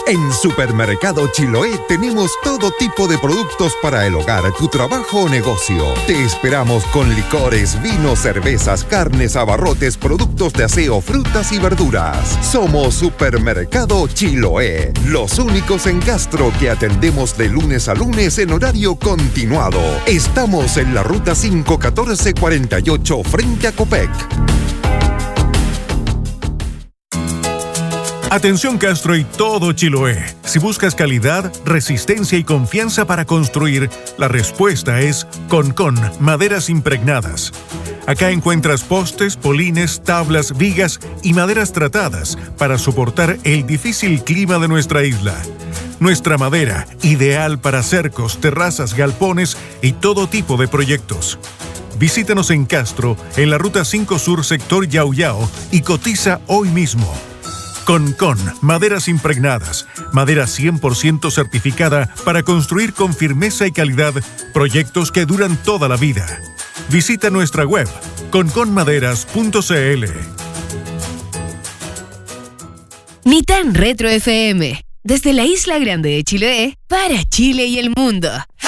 En Supermercado Chiloé tenemos todo tipo de productos para el hogar, tu trabajo o negocio. Te esperamos con licores, vinos, cervezas, carnes, abarrotes, productos de aseo, frutas y verduras. Somos Supermercado Chiloé, los únicos en Castro que atendemos de lunes a lunes en horario continuado. Estamos en la ruta 51448 frente a Copec. Atención Castro y todo Chiloé. Si buscas calidad, resistencia y confianza para construir, la respuesta es Concon, maderas impregnadas. Acá encuentras postes, polines, tablas, vigas y maderas tratadas para soportar el difícil clima de nuestra isla. Nuestra madera, ideal para cercos, terrazas, galpones y todo tipo de proyectos. Visítanos en Castro, en la Ruta 5 Sur, sector Yauyao, y cotiza hoy mismo. Concon, maderas impregnadas, madera 100% certificada para construir con firmeza y calidad proyectos que duran toda la vida. Visita nuestra web, conconmaderas.cl. Ni tan Retro FM, desde la Isla Grande de Chiloé, para Chile y el mundo.